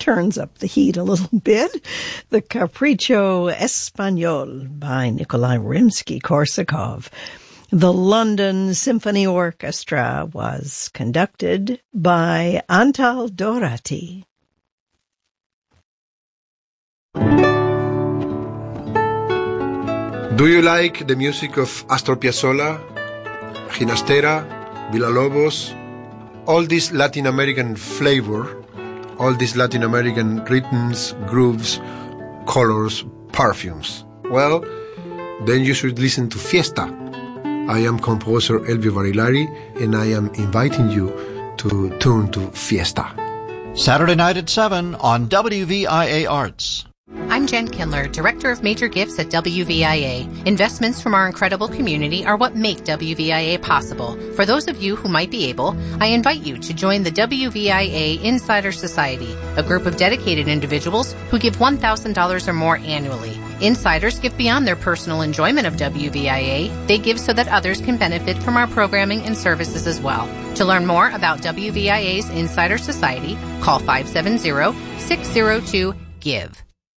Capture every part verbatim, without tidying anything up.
turns up the heat a little bit. The Capriccio Espagnol by Nikolai Rimsky-Korsakov. The London Symphony Orchestra was conducted by Antal Dorati. Do you like the music of Astor Piazzolla, Ginastera, Villalobos, all this Latin American flavor, all these Latin American rhythms, grooves, colors, perfumes? Well, then you should listen to Fiesta. I am composer Elvio Barilari, and I am inviting you to tune to Fiesta. Saturday night at seven on W V I A Arts. I'm Jen Kindler, Director of Major Gifts at W V I A. Investments from our incredible community are what make W V I A possible. For those of you who might be able, I invite you to join the W V I A Insider Society, a group of dedicated individuals who give one thousand dollars or more annually. Insiders give beyond their personal enjoyment of W V I A. They give so that others can benefit from our programming and services as well. To learn more about W V I A's Insider Society, call five seven zero, six zero two, GIVE.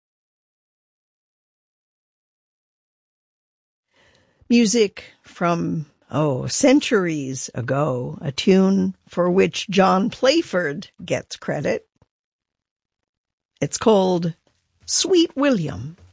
Music from, oh, centuries ago, a tune for which John Playford gets credit. It's called Sweet William.